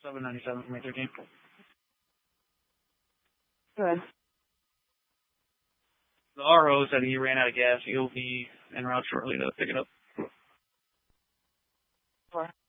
797 from 813. Good. The RO said he ran out of gas. He'll be en route shortly to pick it up. Sure.